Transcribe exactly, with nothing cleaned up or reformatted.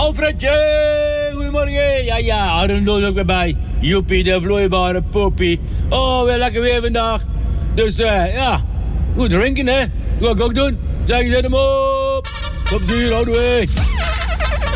Alfredje, goedemorgen. Ja, ja, Arnold ook weer bij. Joepie, de vloeibare poppie. Oh, weer lekker weer vandaag. Dus uh, ja, goed drinken hè. Dat ga ik ook doen. Zeg, zet hem op. Tot de duur, houden we.